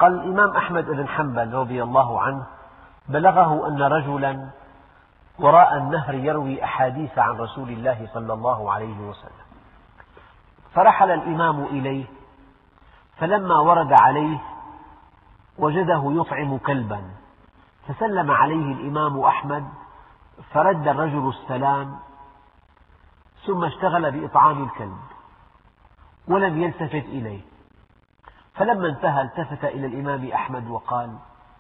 قال الإمام أحمد بن حنبل رضي الله عنه بلغه أن رجلا وراء النهر يروي أحاديث عن رسول الله صلى الله عليه وسلم، فرحل الإمام إليه، فلما ورد عليه وجده يطعم كلبا، فسلم عليه الإمام أحمد فرد الرجل السلام، ثم اشتغل بإطعام الكلب ولم يلتفت إليه، فلما انتهى التفت إلى الإمام أحمد وقال: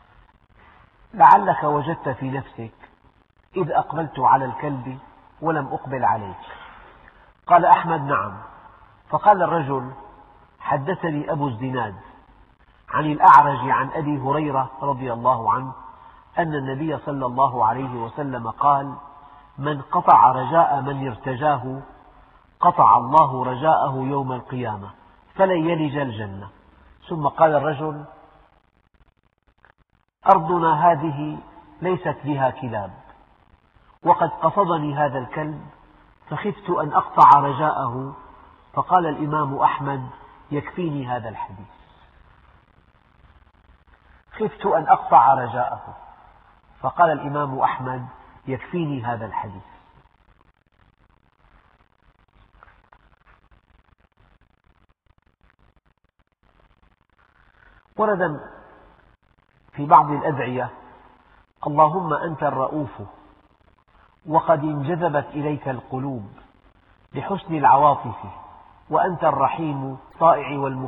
لعلك وجدت في نفسك إذ أقبلت على الكلب ولم أقبل عليك. قال أحمد: نعم. فقال الرجل: حدثني أبو الزناد عن الأعرج عن أبي هريرة رضي الله عنه أن النبي صلى الله عليه وسلم قال: من قطع رجاء من ارتجاه قطع الله رجاءه يوم القيامة فلن يلج الجنة. ثم قال الرجل: أرضنا هذه ليست بها كلاب، وقد قصدني هذا الكلب فخفت أن أقطع رجاءه. فقال الإمام أحمد: يكفيني هذا الحديث. خفت أن أقطع رجاءه، فقال الإمام أحمد: يكفيني هذا الحديث. ورد في بعض الأدعية: اللهم أنت الرؤوف وقد انجذبت إليك القلوب لحسن العواطف، وأنت الرحيم الطائع والمكرم.